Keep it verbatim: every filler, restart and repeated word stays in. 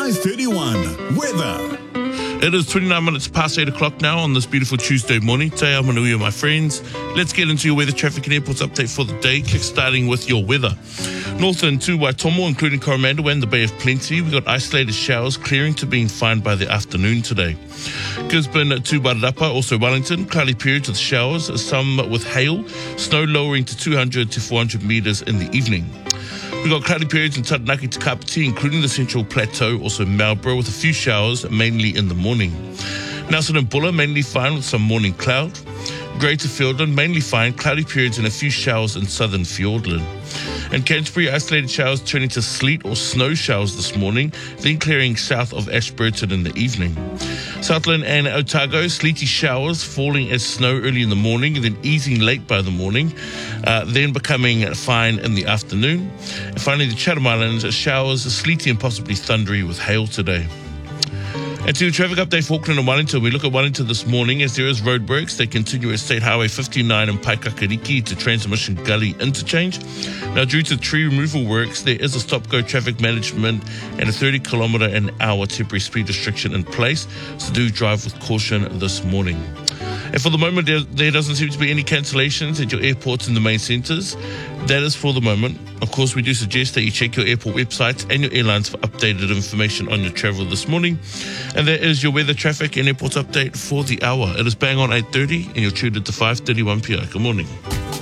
five thirty-one. Weather. It is twenty-nine minutes past eight o'clock now on this beautiful Tuesday morning. Te ao manuia, my friends. Let's get into your weather, traffic and airports update for the day, kick-starting with your weather. North into Waitomo, including Coromandel and the Bay of Plenty, we've got isolated showers clearing to being fine by the afternoon today. Gisborne to Wairarapa, also Wellington, cloudy periods with showers, some with hail, snow lowering to two hundred to four hundred metres in the evening. We've got cloudy periods in Taranaki to Kapiti, including the Central Plateau, also Marlborough, with a few showers, mainly in the morning. Nelson and Buller, mainly fine with some morning cloud. Greater Fiordland, mainly fine, cloudy periods and a few showers in southern Fiordland. And Canterbury, isolated showers turning to sleet or snow showers this morning, then clearing south of Ashburton in the evening. Southland and Otago, sleety showers falling as snow early in the morning, and then easing late by the morning, uh, then becoming fine in the afternoon. And finally, the Chatham Islands, showers, sleety and possibly thundery with hail today. And to the traffic update for Auckland and Wellington, we look at Wellington this morning as there is roadworks. They continue at State Highway fifty-nine and Paikakariki to Transmission Gully interchange. Now, due to tree removal works, there is a stop-go traffic management and a thirty kilometre an hour temporary speed restriction in place, so do drive with caution this morning. And for the moment, there, there doesn't seem to be any cancellations at your airports in the main centres. That is for the moment. Of course, we do suggest that you check your airport websites and your airlines for updated information on your travel this morning. And that is your weather, traffic and airports update for the hour. It is bang on eight thirty and you're tuned into five thirty-one P I. Good morning.